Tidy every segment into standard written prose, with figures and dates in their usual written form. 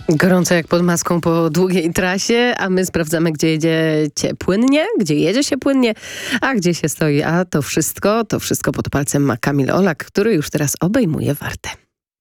Gorąco jak pod maską po długiej trasie, a my sprawdzamy, gdzie jedzie się płynnie, a gdzie się stoi. A to wszystko pod palcem ma Kamil Olak, który już teraz obejmuje Wartę.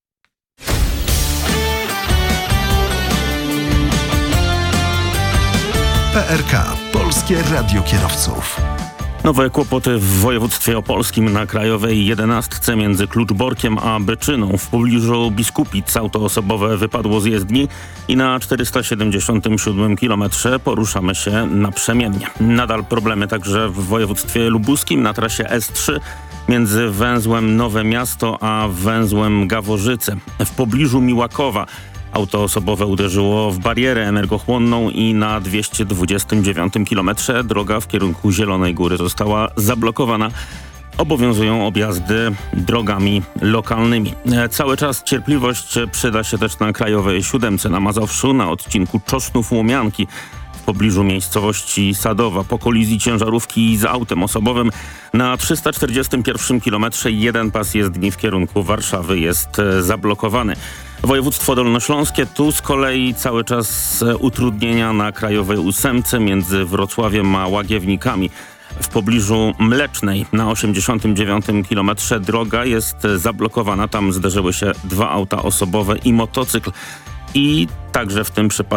PRK, Polskie Radio Kierowców. Nowe kłopoty w województwie opolskim na krajowej 11 między Kluczborkiem a Byczyną. W pobliżu Biskupic auto osobowe wypadło z jezdni i na 477 km poruszamy się naprzemiennie. Nadal problemy także w województwie lubuskim na trasie S3 między węzłem Nowe Miasto a węzłem Gaworzyce. W pobliżu Miłakowa auto osobowe uderzyło w barierę energochłonną i na 229 km droga w kierunku Zielonej Góry została zablokowana. Obowiązują objazdy drogami lokalnymi. Cały czas cierpliwość przyda się też na krajowej 7 na Mazowszu na odcinku Czosnów-Łomianki w pobliżu miejscowości Sadowa. Po kolizji ciężarówki z autem osobowym na 341 km jeden pas jezdni w kierunku Warszawy jest zablokowany. Województwo dolnośląskie, tu z kolei cały czas utrudnienia na krajowej 8 między Wrocławiem a Łagiewnikami. W pobliżu Mlecznej na 89 km droga jest zablokowana. Tam zderzyły się dwa auta osobowe i motocykl. I także w tym przypadku